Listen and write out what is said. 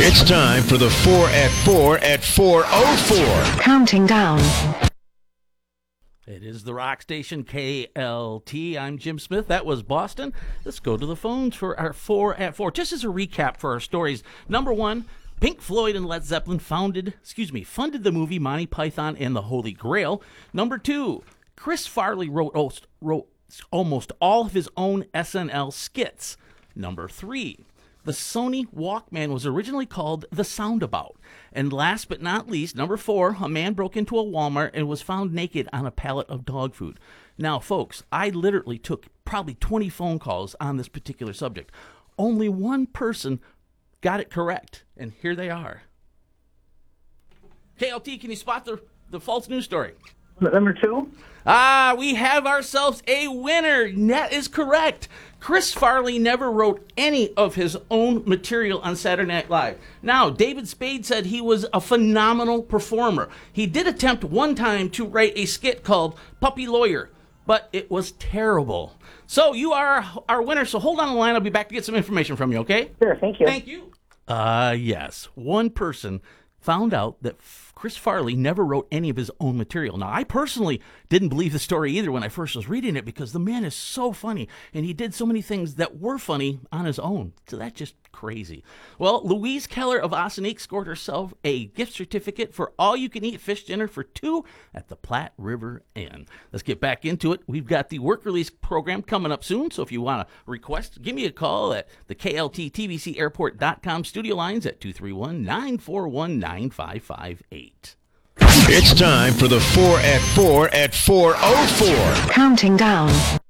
It's time for the 4 at 4 at 4:04. Counting down. It is the rock station KLT. I'm Jim Smith. That was Boston. Let's go to the phones for our 4 at 4. Just as a recap for our stories. Number one, Pink Floyd and Led Zeppelin funded the movie Monty Python and the Holy Grail. Number two, Chris Farley wrote almost all of his own SNL skits. Number three, the Sony Walkman was originally called the Soundabout. And last but not least, number four, a man broke into a Walmart and was found naked on a pallet of dog food. Now, folks, I literally took probably 20 phone calls on this particular subject. Only one person got it correct, and here they are. KLT, can you spot the false news story? Number two? We have ourselves a winner. That is correct. Chris Farley never wrote any of his own material on Saturday Night Live. Now, David Spade said he was a phenomenal performer. He did attempt one time to write a skit called Puppy Lawyer, but it was terrible. So you are our winner, so hold on the line. I'll be back to get some information from you, okay? Sure, thank you. Thank you. Yes. One person found out that Chris Farley never wrote any of his own material. Now, I personally didn't believe the story either when I first was reading it because the man is so funny, and he did so many things that were funny on his own. So that's just crazy. Well, Louise Keller of Ossining scored herself a gift certificate for all-you-can-eat fish dinner for two at the Platte River Inn. Let's get back into it. We've got the work release program coming up soon, so if you want to request, give me a call at the KLTTVCAirport.com studio lines at 231-941-9558. It's time for the 4 at 4 at 4:04. Counting down.